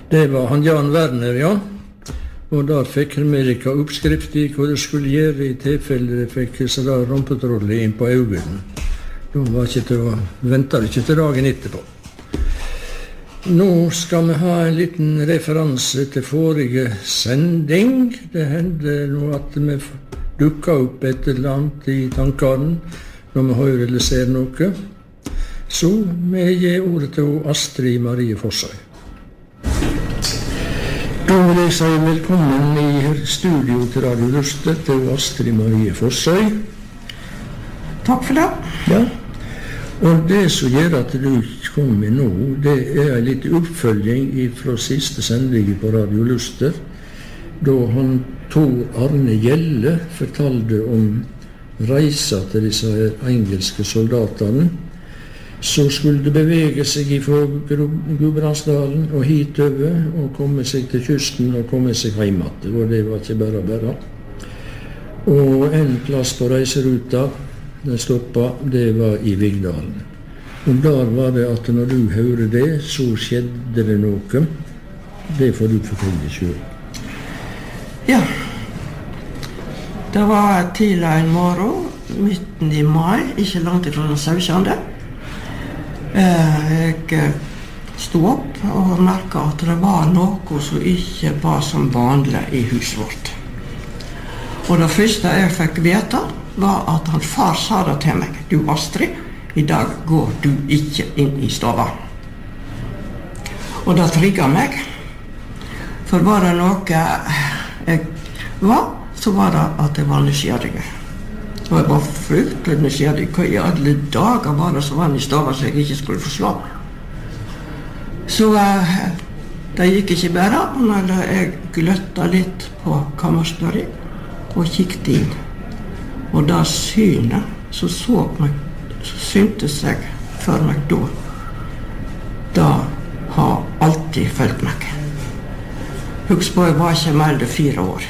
Det var han Jan Werner, ja. Og der fikk Amerika oppskrift i hva det skulle gjøre i tilfelle det fikk sånn rampetrolle inn på øynene. Da var ikke til å vente ikke til dagen etterpå. Nå skal vi ha en liten referanse til forrige sending. Det hendte nå at vi dukket opp et eller annet i tankene når vi hører eller ser noe. Så vi gir ordet til Astrid Marie Fossøy. Da vil jeg si velkommen i studio til Radio Luster til Astrid Marie Fossøy. Takk for det. Ja. Og det som gjør at du kom med nå, det er en litt oppfølging fra siste sending på Radio Luster, da han Arne Gjelle fortalte om reisa til disse engelske soldatene, så skulle det bevege seg fra Gudbrandsdalen og hitover, og komme seg til kysten og komme seg hjem igjen. Og det var ikke bare. Og en plass på reiseruta, den stoppet, det var i Vigdalen. Og der var det at når du hører det, så skjedde det noe. Det får du fortelle selv. Ja. Det var tidlig en morgen, midten i mai, ikke langt ifra den 17. Jeg stod opp og merket at det var noe som ikke var som vanlig i huset vårt. Og det første jeg fikk vite, var at han far sa det til meg. Du, Astrid, i dag går du ikke inn i stova. Og det trigget meg. For var det noe jeg var, så var det at jeg var nysgjerrig. Og jeg var fryktelig nysgjerrig. Hva i alle dager var det som var i stova så jeg ikke skulle forslå? Så det gikk ikke bare, men jeg gløttet litt på kammerstøret og kikket inn. Og da synet, så syntes jeg for meg da. Da har alltid følt meg. Husk på, jeg var ikke mer enn 4 år.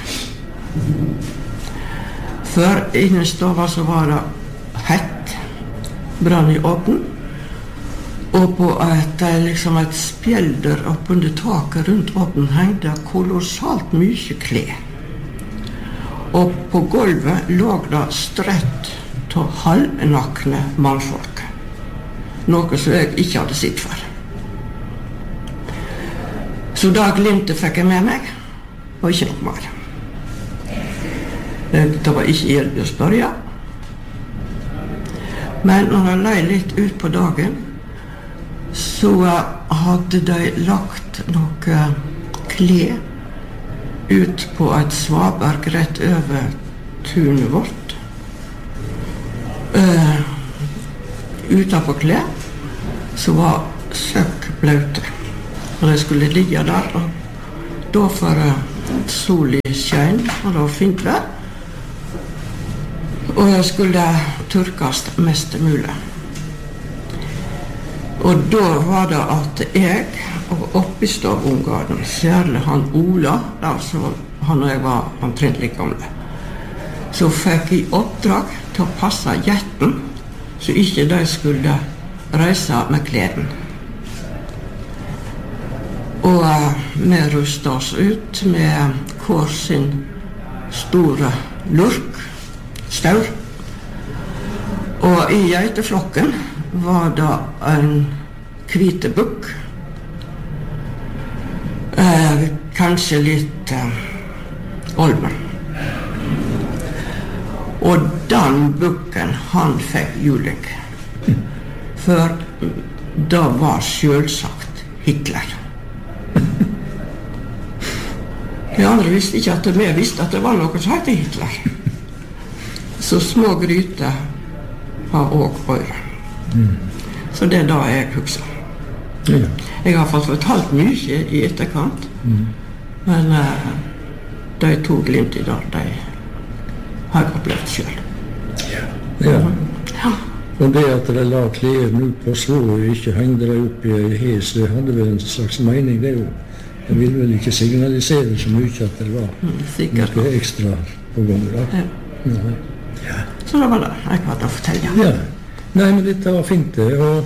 Før innen stova så var det hett, brann i åten, og på et spjelder oppunder taket rundt åten hengte kolossalt mye klær. Og på gulvet lå det strøtt til halvnakne mannfolk. Noe som jeg ikke hadde sett for. Så da glimtet fikk jeg med meg, og ikke noe mer. Det var ikke hjelp å spørre. Men når jeg løy litt ut på dagen, så hadde de lagt noe klær ut på et svaberg rett over tunet vårt. Utenpå klær så var søkk blaute. Og de skulle ligge der, og da for sol i skjønn, og det var fint vær. Og jeg skulle tørkes mest mulig. Og da var det at jeg og oppi stavungene, særlig han Ola, han og jeg var omtrentlig gamle, så fikk jeg oppdrag til å passe jetten, så ikke de skulle reise med kleden. Og vi rustet oss ut med hver sin store lurk, staur. Og i geiteflokken var det en hvite bukk, kanskje litt olmen. Og den bukken, han fikk juling. For det var selvsagt Hitler. De andre visste ikke at vi visste at det var noe som heter Hitler. Så små gryter har også øyre. Så det er da jeg husker. Ja. Jeg har fått fortalt mye i etterkant, men de to glimt i dag, de har jeg opplevd selv. Ja. Og det at de la klærne ut på slå og ikke hengde de opp i en hes, det hadde vel en slags mening, det jo. Jeg ville vel ikke signalisere så mye at det var noe ekstra på gang da. Ja. Så det var det jeg hadde å fortelle. Ja. Nei, men dette var fint det, og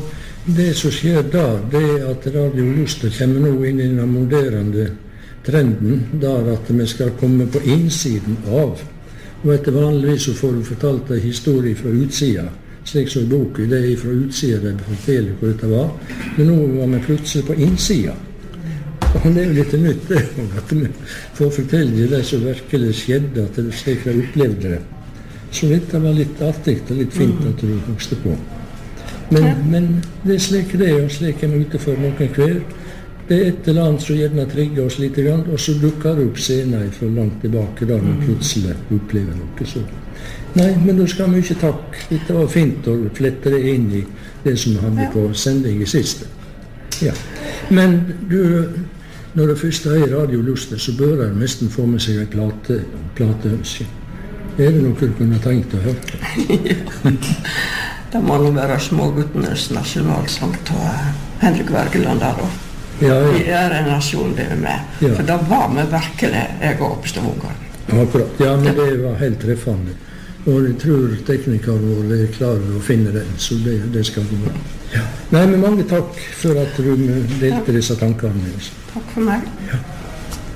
Det som skjer da, det at Radio Luster kommer nå inn i den moderende trenden, der at vi skal komme på innsiden av. Og etter vanligvis så får du fortalt en historie fra utsida, slik som i boken, det er fra utsida det forteller hvor dette var. Men nå var vi plutselig på innsida. Og det er jo litt nytt det, at vi får fortelle det som virkelig skjedde, at det slik jeg opplevde det. Så dette var litt artig og litt fint at du vokste på. Men det er slik det er, og slik er vi ute for noen hver. Det er et eller annet som gjerne trigger oss litt, og så dukker det opp senere fra langt tilbake, da vi plutselig opplever noe. Så. Nei, men da skal vi ikke takk. Dette var fint å flette det inn i det som vi hadde på sending i siste. Ja. Men du, når det først er Radio Luster, så bør jeg nesten få med seg en plateønske. Er det noe du kunne tenkt å høre? Det må nå være Småguttenes nasjonalsang til Henrik Wergeland der da. Ja. Vi er en nasjon det med. Ja. For da var vi virkelig, jeg og Stavanger. Akkurat, ja, men det var helt treffende. Og jeg tror teknikeren vår er klar over å finne den, så det skal gå bra. Ja. Nei, men mange takk for at du delte disse tankene med oss. Takk for meg. Ja.